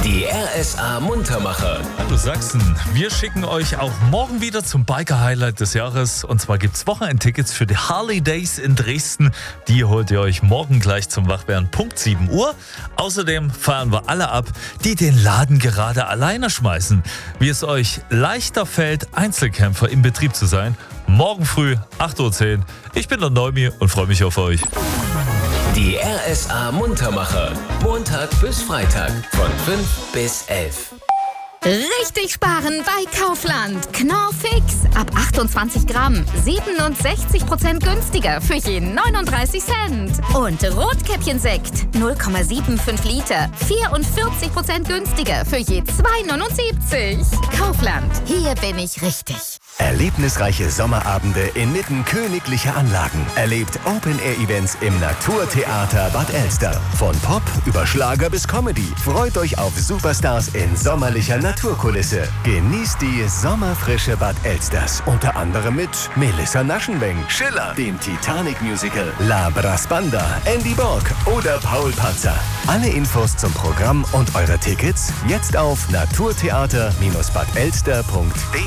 Die RSA Muntermacher. Hallo Sachsen, wir schicken euch auch morgen wieder zum Biker-Highlight des Jahres. Und zwar gibt es Wochenendtickets für die Harley Days in Dresden. Die holt ihr euch morgen gleich zum Wachwerden, Punkt 7 Uhr. Außerdem feiern wir alle ab, die den Laden gerade alleine schmeißen. Wie es euch leichter fällt, Einzelkämpfer im Betrieb zu sein. Morgen früh, 8:10 Uhr. Ich bin der Neumi und freue mich auf euch. Die RSA Muntermacher. Montag bis Freitag von 5 bis 11. Richtig sparen bei Kaufland. Knorr Fix. Ab 28 Gramm. 67% günstiger für jeden 39 Cent. Und Rotkäppchensekt. 0,75 Liter. 44% günstiger für je 2,79. Kaufland. Hier bin ich richtig. Erlebnisreiche Sommerabende inmitten königlicher Anlagen. Erlebt Open-Air-Events im Naturtheater Bad Elster. Von Pop über Schlager bis Comedy. Freut euch auf Superstars in sommerlicher Naturkulisse. Genießt die sommerfrische Bad Elsters. Unter anderem mit Melissa Naschenweng, Schiller, dem Titanic-Musical, La Brasbanda, Andy Borg oder Paul Panzer. Alle Infos zum Programm und eure Tickets jetzt auf naturtheater-badelster.de.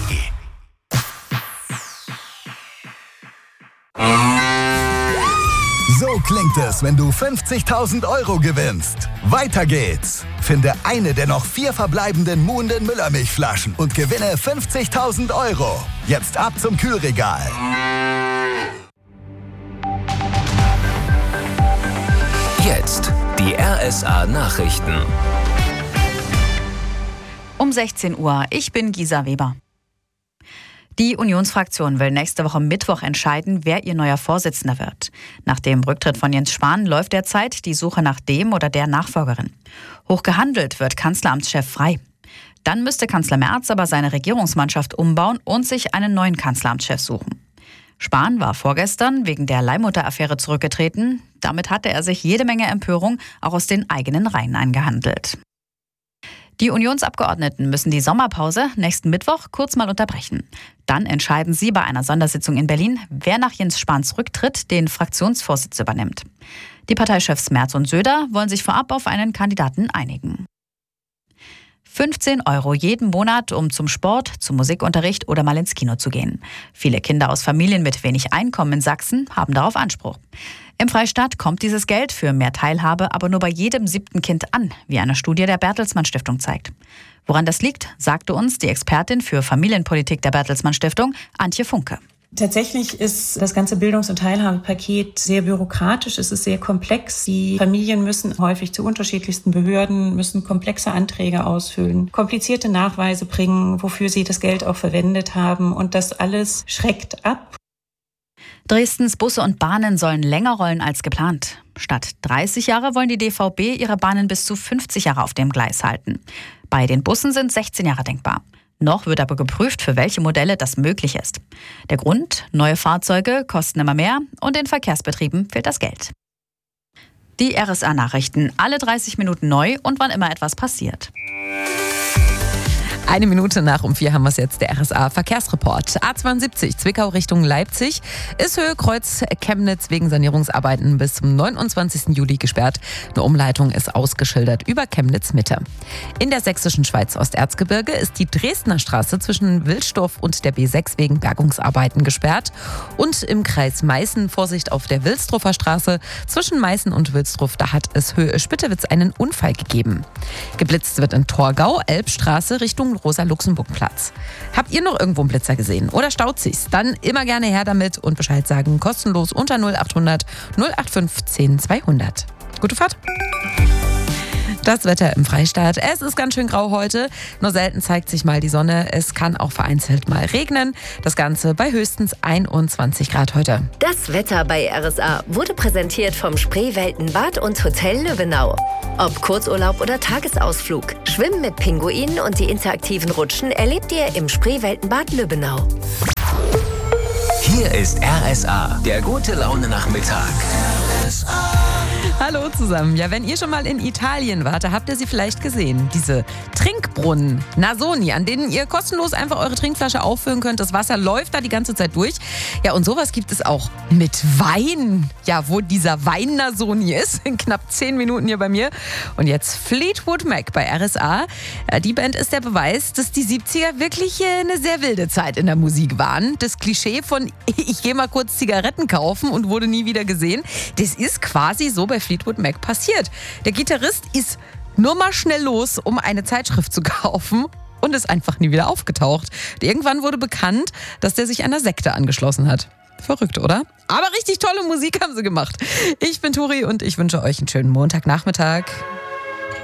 So klingt es, wenn du 50.000 € gewinnst. Weiter geht's. Finde eine der noch 4 verbleibenden Muhnden Müllermilchflaschen und gewinne 50.000 €. Jetzt ab zum Kühlregal. Jetzt die RSA Nachrichten. Um 16 Uhr. Ich bin Gisa Weber. Die Unionsfraktion will nächste Woche Mittwoch entscheiden, wer ihr neuer Vorsitzender wird. Nach dem Rücktritt von Jens Spahn läuft derzeit die Suche nach dem oder der Nachfolgerin. Hoch gehandelt wird Kanzleramtschef Frey. Dann müsste Kanzler Merz aber seine Regierungsmannschaft umbauen und sich einen neuen Kanzleramtschef suchen. Spahn war vorgestern wegen der Leihmutter-Affäre zurückgetreten. Damit hatte er sich jede Menge Empörung auch aus den eigenen Reihen eingehandelt. Die Unionsabgeordneten müssen die Sommerpause nächsten Mittwoch kurz mal unterbrechen. Dann entscheiden sie bei einer Sondersitzung in Berlin, wer nach Jens Spahns Rücktritt den Fraktionsvorsitz übernimmt. Die Parteichefs Merz und Söder wollen sich vorab auf einen Kandidaten einigen. 15 € jeden Monat, um zum Sport, zum Musikunterricht oder mal ins Kino zu gehen. Viele Kinder aus Familien mit wenig Einkommen in Sachsen haben darauf Anspruch. Im Freistaat kommt dieses Geld für mehr Teilhabe aber nur bei jedem 7. Kind an, wie eine Studie der Bertelsmann Stiftung zeigt. Woran das liegt, sagte uns die Expertin für Familienpolitik der Bertelsmann Stiftung, Antje Funke. Tatsächlich ist das ganze Bildungs- und Teilhabepaket sehr bürokratisch, es ist sehr komplex. Die Familien müssen häufig zu unterschiedlichsten Behörden, müssen komplexe Anträge ausfüllen, komplizierte Nachweise bringen, wofür sie das Geld auch verwendet haben. Und das alles schreckt ab. Dresdens Busse und Bahnen sollen länger rollen als geplant. Statt 30 Jahre wollen die DVB ihre Bahnen bis zu 50 Jahre auf dem Gleis halten. Bei den Bussen sind 16 Jahre denkbar. Noch wird aber geprüft, für welche Modelle das möglich ist. Der Grund? Neue Fahrzeuge kosten immer mehr und den Verkehrsbetrieben fehlt das Geld. Die RSA-Nachrichten, alle 30 Minuten neu und wann immer etwas passiert. 1 Minute nach um 4 haben wir es jetzt, der RSA-Verkehrsreport. A72 Zwickau Richtung Leipzig ist Höhe Kreuz Chemnitz wegen Sanierungsarbeiten bis zum 29. Juli gesperrt. Eine Umleitung ist ausgeschildert über Chemnitz Mitte. In der sächsischen Schweiz Osterzgebirge ist die Dresdner Straße zwischen Wilsdorf und der B6 wegen Bergungsarbeiten gesperrt. Und im Kreis Meißen Vorsicht auf der Wilsdruffer Straße zwischen Meißen und Wilsdruff, da hat es Höhe Spittewitz einen Unfall gegeben. Geblitzt wird in Torgau, Elbstraße Richtung Rosa-Luxemburg-Platz. Habt ihr noch irgendwo einen Blitzer gesehen oder staut sich's? Dann immer gerne her damit und Bescheid sagen. Kostenlos unter 0800 085 10 200. Gute Fahrt! Das Wetter im Freistaat. Es ist ganz schön grau heute. Nur selten zeigt sich mal die Sonne. Es kann auch vereinzelt mal regnen. Das Ganze bei höchstens 21 Grad heute. Das Wetter bei RSA wurde präsentiert vom Spreewelten-Bad und Hotel Löwenau. Ob Kurzurlaub oder Tagesausflug, Schwimmen mit Pinguinen und die interaktiven Rutschen erlebt ihr im Spreewelten-Bad Löwenau. Hier ist RSA, der gute Laune Nachmittag. RSA. Hallo zusammen. Ja, wenn ihr schon mal in Italien wart, da habt ihr sie vielleicht gesehen. Diese Trinkbrunnen, Nasoni, an denen ihr kostenlos einfach eure Trinkflasche auffüllen könnt. Das Wasser läuft da die ganze Zeit durch. Ja, und sowas gibt es auch mit Wein. Ja, wo dieser Wein-Nasoni ist. In knapp 10 Minuten hier bei mir. Und jetzt Fleetwood Mac bei RSA. Die Band ist der Beweis, dass die 70er wirklich eine sehr wilde Zeit in der Musik waren. Das Klischee von ich gehe mal kurz Zigaretten kaufen und wurde nie wieder gesehen, das ist quasi so bei Fleetwood Mac passiert. Der Gitarrist ist nur mal schnell los, um eine Zeitschrift zu kaufen und ist einfach nie wieder aufgetaucht. Und irgendwann wurde bekannt, dass der sich einer Sekte angeschlossen hat. Verrückt, oder? Aber richtig tolle Musik haben sie gemacht. Ich bin Turi und ich wünsche euch einen schönen Montagnachmittag.